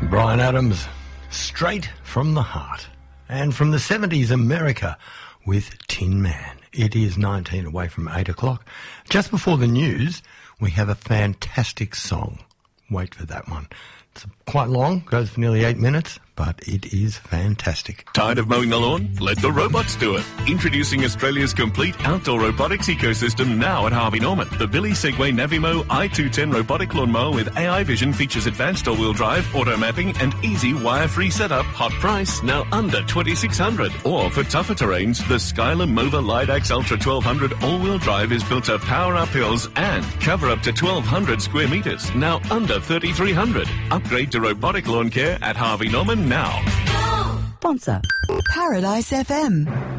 Bryan Adams, straight from the heart. And from the 70s, America with Tin Man. It is 19 away from 8 o'clock. Just before the news, we have a fantastic song. Wait for that one. It's quite long, goes for nearly 8 minutes, but it is fantastic. Tired of mowing the lawn? Let the robots do it. Introducing Australia's complete outdoor robotics ecosystem now at Harvey Norman. The Billy Segway Navimo i210 robotic lawnmower with AI vision features advanced all-wheel drive, auto mapping and easy wire-free setup. Hot price, now under $2,600. Or for tougher terrains, the Skyler Mova Lidax Ultra 1200 all-wheel drive is built to power up hills and cover up to 1,200 square metres, now under $3,300. Upgrade to robotic lawn care at Harvey Norman now. Sponsor Paradise FM.